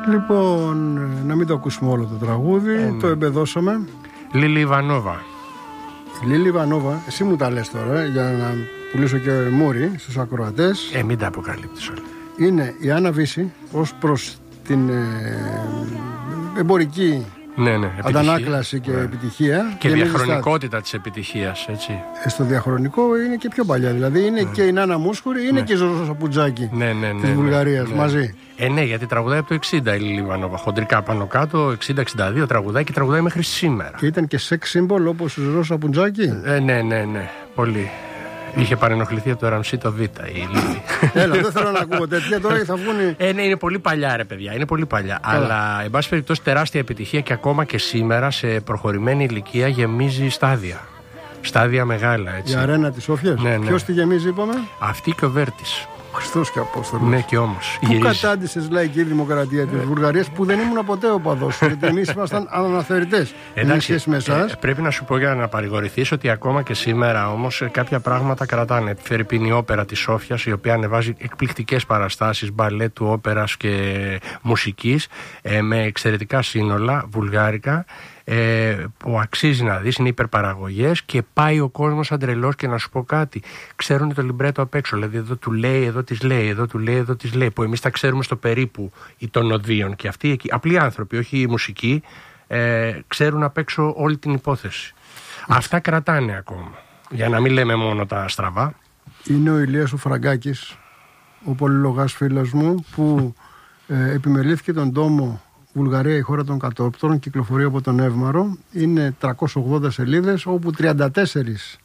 Λοιπόν, να μην το ακούσουμε όλο το τραγούδι, το εμπεδώσαμε. Λίλη Ιβανόβα. Λίλη Ιβανόβα, εσύ μου τα λες τώρα, για να πουλήσω και μούρι στους ακροατές. Μην τα αποκαλύπτεις όλα. Είναι η Άννα Βύση ως προς την εμπορική αντανάκλαση και επιτυχία. Και διαχρονικότητα της επιτυχίας, έτσι. Στο διαχρονικό είναι και πιο παλιά. Δηλαδή είναι και η Νάνα Μούσχουρη, είναι και η Ζώζο Σαπουτζάκη της Βουλγαρίας μαζί. Ναι, γιατί τραγουδάει από το 60 η Λίλη Ιβανόβα. Χοντρικά πάνω κάτω, 60-62 τραγουδάει και τραγουδάει μέχρι σήμερα. Και ήταν και σεξ σύμβολ όπως η Ζώζο Σαπουτζάκη. Ναι, πολύ. Είχε παρενοχληθεί από το Ραμσίτο Β' η Λίλη. Έλα, δεν θέλω να ακούω τέτοια, τώρα θα βγουν. Ναι, είναι πολύ παλιά, ρε παιδιά, είναι πολύ παλιά. Αλλά, εν πάση περιπτώσει, τεράστια επιτυχία και ακόμα και σήμερα σε προχωρημένη ηλικία γεμίζει στάδια. Στάδια μεγάλα, έτσι. Η αρένα της Σόφιας. Ναι. Ποιος τη γεμίζει, είπαμε? Αυτή και ο Βέρτης. Χριστός και Απόστολος. Ναι, και όμως. Πού κατάντησες λαϊκή δημοκρατία της Βουλγαρίας που δεν ήμουν ποτέ οπαδός? Γιατί εμείς ήμασταν αναθεωρητές. Εντάξει, πρέπει να σου πω για να παρηγορηθείς ότι ακόμα και σήμερα όμως κάποια πράγματα κρατάνε. Φερρυπίν η όπερα της Σόφιας, η οποία ανεβάζει εκπληκτικές παραστάσεις μπαλέτου, όπερας και μουσικής με εξαιρετικά σύνολα βουλγάρικα. Που αξίζει να δεις, είναι υπερπαραγωγές και πάει ο κόσμος σαν τρελός. Και να σου πω κάτι, ξέρουν το λιμπρέτο απ' έξω. Δηλαδή εδώ του λέει, εδώ της λέει, εδώ του λέει, εδώ της λέει. Που εμείς τα ξέρουμε στο περίπου των οδείων. Και αυτοί εκεί, απλοί άνθρωποι, όχι οι μουσικοί, ξέρουν απ' έξω όλη την υπόθεση. Αυτά κρατάνε ακόμα. Για να μην λέμε μόνο τα στραβά. Είναι ο Ηλίας ο Φραγκάκης, ο πολυλογάς φίλος μου, που επιμελήθηκε τον τόμο Βουλγαρία, η χώρα των κατόπτρων, κυκλοφορεί από τον Εύμαρο. Είναι 380 σελίδες, όπου 34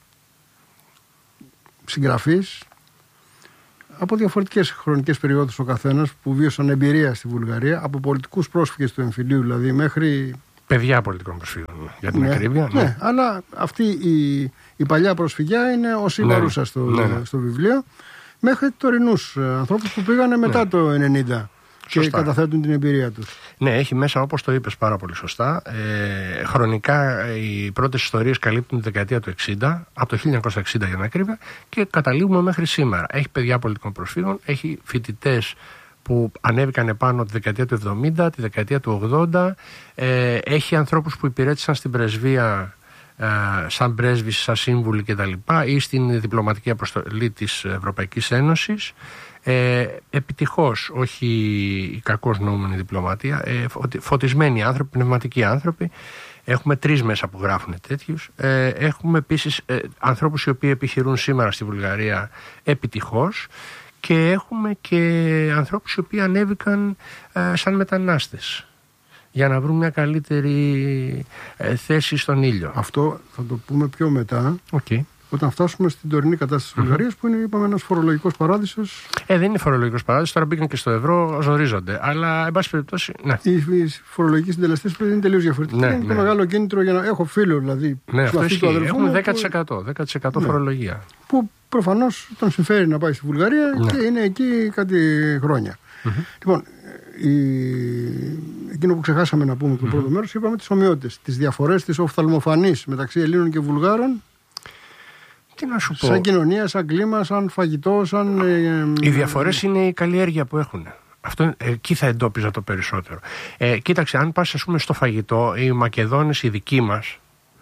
συγγραφείς από διαφορετικές χρονικές περιόδους ο καθένας, που βίωσαν εμπειρία στη Βουλγαρία, από πολιτικούς πρόσφυγες του εμφυλίου δηλαδή μέχρι παιδιά πολιτικών προσφύγων, για την ακρίβεια. Ναι, αλλά αυτή η παλιά προσφυγιά είναι ως η παρούσα στο βιβλίο, μέχρι τωρινούς ανθρώπους που πήγανε μετά το 90. Και καταθέτουν την εμπειρία τους. Ναι, έχει μέσα, όπως το είπες πάρα πολύ σωστά, χρονικά οι πρώτες ιστορίες καλύπτουν τη δεκαετία του 60, από το 1960 για να ακρίβεια, και καταλήγουμε μέχρι σήμερα. Έχει παιδιά πολιτικών προσφύγων, έχει φοιτητές που ανέβηκαν επάνω τη δεκαετία του 70, τη δεκαετία του 80, έχει ανθρώπους που υπηρέτησαν στην πρεσβεία σαν πρέσβεις, σαν σύμβουλοι κτλ. Ή στην διπλωματική αποστολή της Ευρωπαϊκής Ένωσης. Επιτυχώς, όχι η κακώς νοούμενη διπλωματία, φωτισμένοι άνθρωποι, πνευματικοί άνθρωποι. Έχουμε 3 μέσα που γράφουν τέτοιους. Έχουμε επίσης ανθρώπους οι οποίοι επιχειρούν σήμερα στη Βουλγαρία επιτυχώς, και έχουμε και ανθρώπους οι οποίοι ανέβηκαν σαν μετανάστες για να βρουν μια καλύτερη θέση στον ήλιο. Αυτό θα το πούμε πιο μετά. Όταν φτάσουμε στην τωρινή κατάσταση της Βουλγαρίας, που είναι, είπαμε, ένας φορολογικός παράδεισος. Δεν είναι φορολογικός παράδεισος, τώρα μπήκαν και στο ευρώ, ζορίζονται. Αλλά, εν πάση περιπτώσει, ναι. Οι φορολογικοί συντελεστές είναι τελείως διαφορετικοί. Είναι το μεγάλο κίνητρο για να έχω φίλο, δηλαδή. Ναι, αυτό ισχύει. Έχουν 10% φορολογία. Που προφανώς τον συμφέρει να πάει στη Βουλγαρία και είναι εκεί κάτι χρόνια. Λοιπόν, εκείνο που ξεχάσαμε να πούμε το πρώτο μέρος, είπαμε τις ομοιότητες, τις διαφορές, τις οφθαλμοφανείς μεταξύ Ελλήνων και Βουλγάρων. Τι να σου πω. Σαν κοινωνία, σαν κλίμα, σαν φαγητό, σαν. Οι διαφορές είναι η καλλιέργεια που έχουν. Αυτό, εκεί θα εντόπιζα το περισσότερο. Κοίταξε, αν πας, ας πούμε, στο φαγητό, οι Μακεδόνες, οι δικοί μας,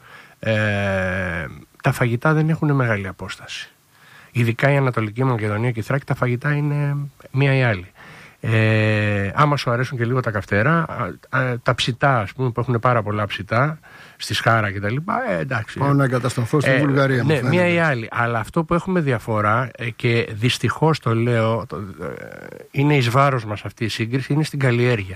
τα φαγητά δεν έχουν μεγάλη απόσταση. Ειδικά η Ανατολική Μακεδονία και η Θράκη, τα φαγητά είναι μία ή άλλη. Άμα σου αρέσουν και λίγο τα καυτερά, τα ψητά, ας πούμε, που έχουν πάρα πολλά ψητά στη Σχάρα κτλ. Εντάξει. Πάω να εγκατασταθώ στη Βουλγαρία. Ναι, μία ή άλλη. Αλλά αυτό που έχουμε διαφορά, και δυστυχώς το λέω, είναι εις βάρος μας αυτή η σύγκριση, είναι στην καλλιέργεια.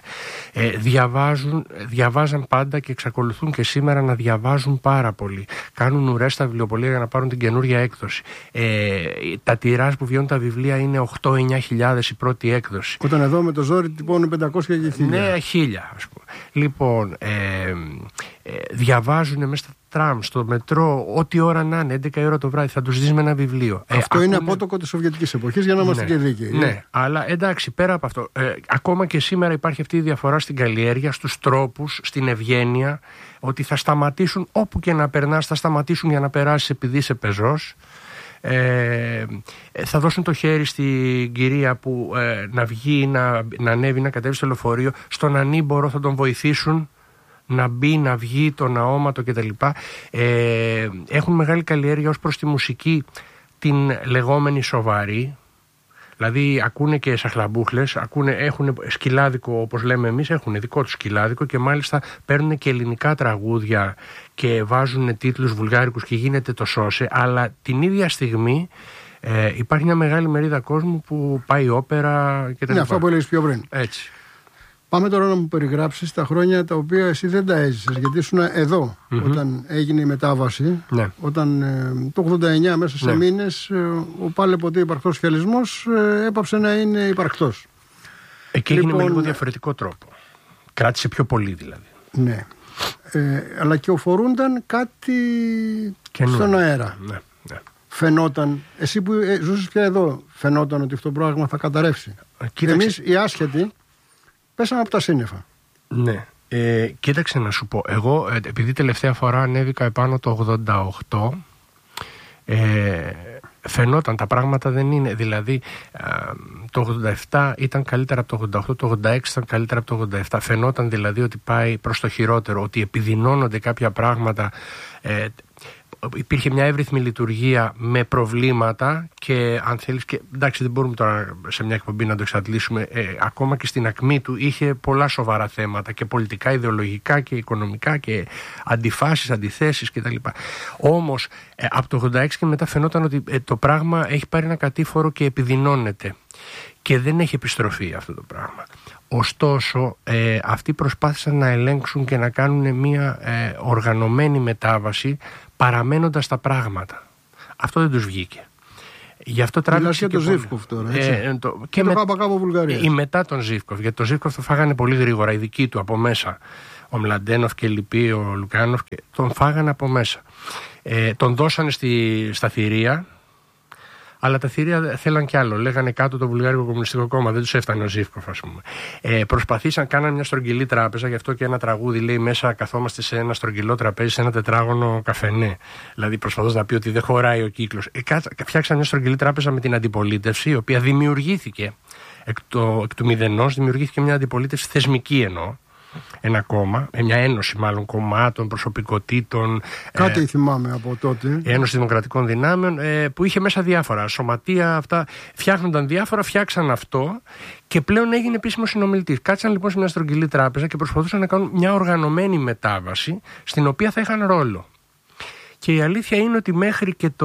Διαβάζαν πάντα και εξακολουθούν και σήμερα να διαβάζουν πάρα πολύ. Κάνουν ουρές στα βιβλιοπωλεία για να πάρουν την καινούργια έκδοση. Τα τυράζ που βγαίνουν τα βιβλία είναι 8-9 χιλιάδες η πρώτη έκδοση. Όταν εδώ με το ζόρι τυπώνουν 500 και 1000. Ναι, 1000 ας πούμε. Λοιπόν, διαβάζουν μέσα στα τραμ, στο μετρό, ό,τι ώρα να είναι, 11 η ώρα το βράδυ, θα τους δεις με ένα βιβλίο. Αυτό είναι απότοκο της Σοβιετικής εποχής, για να είμαστε και δίκαιοι. Ναι, αλλά εντάξει, πέρα από αυτό, ακόμα και σήμερα υπάρχει αυτή η διαφορά στην καλλιέργεια, στους τρόπους, στην ευγένεια, ότι θα σταματήσουν, όπου και να περνάς, θα σταματήσουν για να περάσεις επειδή είσαι πεζός. θα δώσουν το χέρι στην κυρία που να βγει, να ανέβει, να κατέβει στο λεωφορείο, στον ανήμπορο θα τον βοηθήσουν να μπει, να βγει, το ναόματο κτλ. Έχουν μεγάλη καλλιέργεια ως προς τη μουσική, την λεγόμενη σοβαρή. Δηλαδή ακούνε και σαχλαμπούχλες, έχουν σκυλάδικο, όπως λέμε εμείς, έχουν δικό τους σκυλάδικο και μάλιστα παίρνουν και ελληνικά τραγούδια και βάζουν τίτλους βουλγάρικους και γίνεται το σώσε, αλλά την ίδια στιγμή υπάρχει μια μεγάλη μερίδα κόσμου που πάει όπερα κτλ. Ναι, αυτό που έλεγες πιο πριν. Έτσι. Πάμε τώρα να μου περιγράψεις τα χρόνια τα οποία εσύ δεν τα έζησες, γιατί ήσουν εδώ όταν έγινε η μετάβαση. Ναι. Όταν το 89 μέσα σε μήνες ο πάλι ποτέ υπαρκτός σοσιαλισμός έπαψε να είναι υπαρκτός. Εκεί έγινε με λίγο διαφορετικό τρόπο. Κράτησε πιο πολύ δηλαδή. Ναι. Αλλά και οφορούνταν κάτι στον αέρα. Ναι. Φαινόταν, εσύ που ζούσες πια εδώ, φαινόταν ότι αυτό το πράγμα θα καταρρεύσει. Εμείς οι άσχετοι πέσαμε από τα σύννεφα. Ναι. Κοίταξε να σου πω. Εγώ, επειδή τελευταία φορά ανέβηκα επάνω το 88, φαινόταν, τα πράγματα δεν είναι. Δηλαδή, το 87 ήταν καλύτερα από το 88, το 86 ήταν καλύτερα από το 87. Φαινόταν δηλαδή ότι πάει προς το χειρότερο, ότι επιδεινώνονται κάποια πράγματα. Υπήρχε μια εύρυθμη λειτουργία με προβλήματα και αν θέλεις, και εντάξει δεν μπορούμε τώρα σε μια εκπομπή να το εξαντλήσουμε, ακόμα και στην ακμή του είχε πολλά σοβαρά θέματα και πολιτικά, ιδεολογικά και οικονομικά και αντιφάσεις, αντιθέσεις κτλ. Όμως από το 86 και μετά φαινόταν ότι το πράγμα έχει πάρει ένα κατήφορο και επιδεινώνεται και δεν έχει επιστροφή αυτό το πράγμα. Ωστόσο, αυτοί προσπάθησαν να ελέγξουν και να κάνουν μια οργανωμένη μετάβαση παραμένοντας τα πράγματα. Αυτό δεν τους βγήκε. Γι' αυτό τράβηξε και το Ζίβκοφ τώρα, έτσι. Και το Κάπα Βουλγαρία. Ή μετά τον Ζίβκοφ. Γιατί το Ζίβκοφ το φάγανε πολύ γρήγορα, οι δικοί του από μέσα. Ο Μλαντένοφ και λοιποί, ο Λουκάνοφ, και τον φάγανε από μέσα. Τον δώσανε στα θηρία. Αλλά τα θηρία θέλαν κι άλλο. Λέγανε κάτω το Βουλγάρικο Κομμουνιστικό Κόμμα. Δεν τους έφτανε ο Ζίβκοφ, ας πούμε. Προσπαθήσαν, κάνανε μια στρογγυλή τράπεζα. Γι' αυτό και ένα τραγούδι λέει μέσα καθόμαστε σε ένα στρογγυλό τραπέζι, σε ένα τετράγωνο καφενέ. Δηλαδή προσπαθώ να πει ότι δεν χωράει ο κύκλος. Φτιάξαν μια στρογγυλή τράπεζα με την αντιπολίτευση, η οποία δημιουργήθηκε εκ του μηδενός. Δημιουργήθηκε μια αντιπολίτευση θεσμική εννοώ. Ένα κόμμα, μια ένωση μάλλον κομμάτων, προσωπικότητων. Κάτι θυμάμαι από τότε. Ένωση Δημοκρατικών Δυνάμεων, που είχε μέσα διάφορα σωματεία, αυτά. Φτιάχνονταν διάφορα, φτιάξαν αυτό και πλέον έγινε επίσημο συνομιλητής. Κάτσαν λοιπόν σε μια στρογγυλή τράπεζα και προσπαθούσαν να κάνουν μια οργανωμένη μετάβαση, στην οποία θα είχαν ρόλο. Και η αλήθεια είναι ότι μέχρι και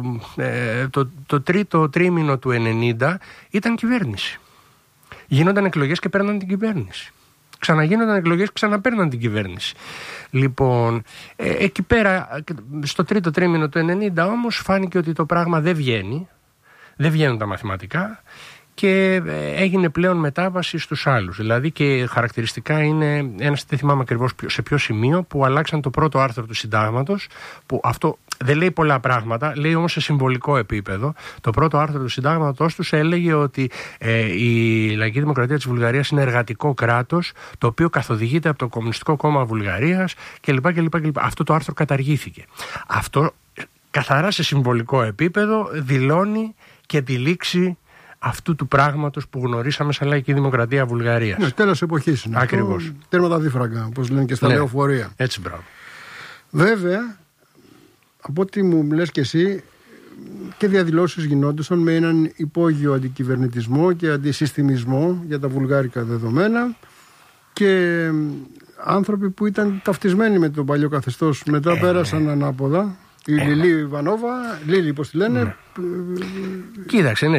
το τρίτο τρίμηνο του 90 ήταν κυβέρνηση. Γίνονταν εκλογές και παίρναν την κυβέρνηση. Ξαναγίνονταν εκλογές και ξαναπαίρναν την κυβέρνηση. Λοιπόν, εκεί πέρα, στο τρίτο τρίμηνο του 90 όμως, φάνηκε ότι το πράγμα δεν βγαίνει. Δεν βγαίνουν τα μαθηματικά και έγινε πλέον μετάβαση στους άλλους. Δηλαδή και χαρακτηριστικά είναι, δεν θυμάμαι ακριβώς σε ποιο σημείο, που αλλάξαν το πρώτο άρθρο του συντάγματος, που αυτό δεν λέει πολλά πράγματα, λέει όμως σε συμβολικό επίπεδο. Το πρώτο άρθρο του συντάγματος τους έλεγε ότι η Λαϊκή Δημοκρατία της Βουλγαρίας είναι εργατικό κράτος, το οποίο καθοδηγείται από το Κομμουνιστικό Κόμμα Βουλγαρίας κλπ. Αυτό το άρθρο καταργήθηκε. Αυτό καθαρά σε συμβολικό επίπεδο δηλώνει και τη λήξη αυτού του πράγματος που γνωρίσαμε σαν Λαϊκή Δημοκρατία Βουλγαρίας. Ναι, τέλος εποχής είναι. Ακριβώς. Τέρμα τα δίφραγκα, όπως λένε και στα λεωφορεία. Έτσι, μπράβο. Βέβαια, από ό,τι μου λες και εσύ, και διαδηλώσεις γινόντουσαν με έναν υπόγειο αντικυβερνητισμό και αντισυστημισμό για τα βουλγάρικα δεδομένα και άνθρωποι που ήταν ταυτισμένοι με το παλιό καθεστώς μετά πέρασαν ανάποδα. Η Λιλή Ιβανόβα, Λίλη πώς τη λένε. Κοίταξε,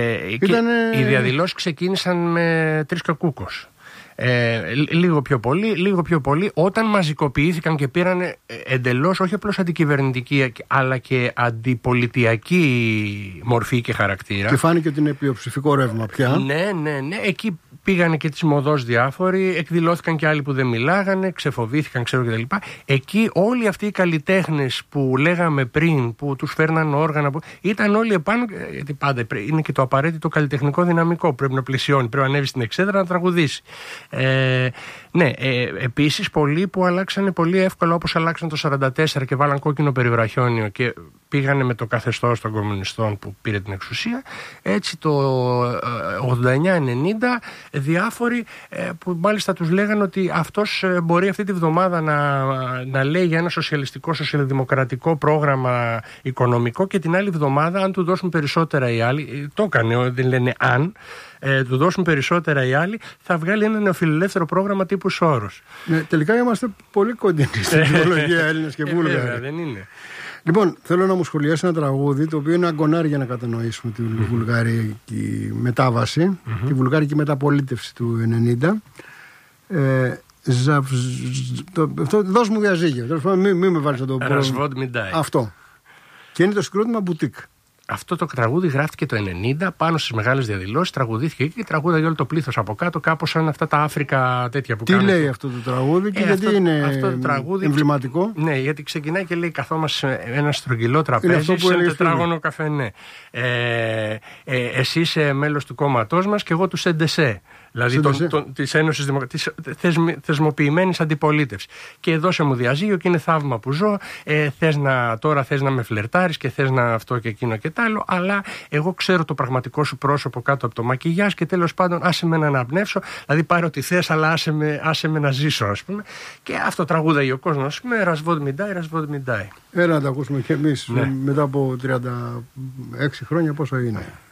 οι διαδηλώσεις ξεκίνησαν με Τρίσκα Κούκος. Λίγο πιο πολύ, όταν μαζικοποιήθηκαν και πήραν εντελώς όχι απλώς αντικυβερνητική αλλά και αντιπολιτιακή μορφή και χαρακτήρα. Και φάνηκε ότι είναι πλειοψηφικό ρεύμα πια. Ναι, εκεί πήγανε και τις μοδός διάφοροι, εκδηλώθηκαν και άλλοι που δεν μιλάγανε, ξεφοβήθηκαν, κτλ. Εκεί όλοι αυτοί οι καλλιτέχνες που λέγαμε πριν, που τους φέρναν όργανα, ήταν όλοι επάνω, γιατί πάντα είναι και το απαραίτητο καλλιτεχνικό δυναμικό. Πρέπει να πλησιώνει, πρέπει να ανέβει στην εξέδρα να τραγουδήσει. Επίσης πολλοί που αλλάξανε πολύ εύκολα, όπως αλλάξαν το 1944 και βάλαν κόκκινο περιβραχιόνιο και πήγανε με το καθεστώς των κομμουνιστών που πήρε την εξουσία. Έτσι το 89-90 διάφοροι που μάλιστα τους λέγανε ότι αυτός μπορεί αυτή τη βδομάδα να λέει για ένα σοσιαλιστικό, σοσιαλδημοκρατικό πρόγραμμα οικονομικό και την άλλη βδομάδα αν του δώσουν περισσότερα οι άλλοι, το έκανε, δεν λένε αν, του δώσουν περισσότερα οι άλλοι, θα βγάλει ένα νεοφιλελεύθερο πρόγραμμα τύπου Σόρος. Ναι, τελικά είμαστε πολύ κοντινοί στην ιδεολογία Έλληνες και Βούλγαροι. Δεν είναι. Λοιπόν, θέλω να μου σχολιάσει ένα τραγούδι το οποίο είναι αγκονάρι για να κατανοήσουμε τη βουλγαρική μετάβαση, τη βουλγαρική μεταπολίτευση του 90. Δώσ' μου διαζύγιο. Μην με βάλεις να το πω. Ρασβόντ Μιντάι. Αυτό. Και είναι το συγκρότημα Μπουτίκ. Αυτό το τραγούδι γράφτηκε το 90 πάνω στις μεγάλες διαδηλώσεις, τραγουδήθηκε και τραγούδαγε όλο το πλήθος από κάτω, κάπως σαν αυτά τα Αφρικα τέτοια που κάνουν. Τι λέει αυτό το τραγούδι και γιατί είναι εμβληματικό? Ναι, γιατί ξεκινάει και λέει καθόμαστε σε ένα στρογγυλό τραπέζι σε ένα τετράγωνο καφενέ. Εσύ είσαι μέλος του κόμματός μας και εγώ του ΣΕΝΤΕΣΕ. Δηλαδή της Ένωσης θεσμοποιημένης αντιπολίτευσης. Και δώσε μου διαζύγιο και είναι θαύμα που ζω. Τώρα θες να με φλερτάρεις και θες να αυτό και εκείνο και τ' άλλο. Αλλά εγώ ξέρω το πραγματικό σου πρόσωπο κάτω από το μακιγιάζ και τέλος πάντων άσε με να αναπνεύσω. Δηλαδή πάρε ό,τι θες, αλλά άσε με να ζήσω, ας πούμε. Και αυτό τραγούδαγε ο κόσμος, ας πούμε. Ρασβόντ Μιντάι, Ρασβόντ Μιντάι. Έλα να τα ακούσουμε κι εμείς μετά από 36 χρόνια, πόσο είναι.